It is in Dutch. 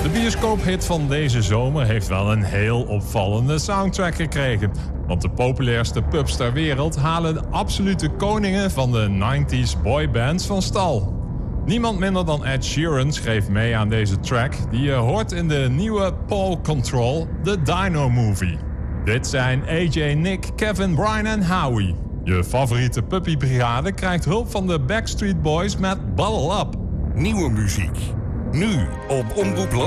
De bioscoophit van deze zomer heeft wel een heel opvallende soundtrack gekregen. Want de populairste pubs ter wereld halen de absolute koningen van de 90s boybands van stal. Niemand minder dan Ed Sheeran schreef mee aan deze track die je hoort in de nieuwe Paw Control, The Dino Movie. Dit zijn AJ, Nick, Kevin, Brian en Howie. Je favoriete puppybrigade krijgt hulp van de Backstreet Boys met Bottle Up. Nieuwe muziek. Nu op Omroep